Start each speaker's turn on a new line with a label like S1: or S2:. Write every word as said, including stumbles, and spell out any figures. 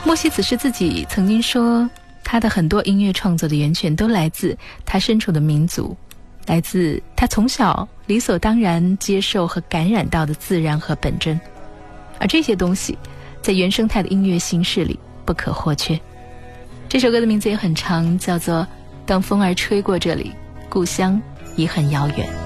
S1: 莫西子诗自己曾经说，他的很多音乐创作的源泉都来自他身处的民族，来自他从小理所当然接受和感染到的自然和本真，而这些东西在原生态的音乐形式里不可或缺。这首歌的名字也很长，叫做《当风儿吹过这里，故乡已很遥远》。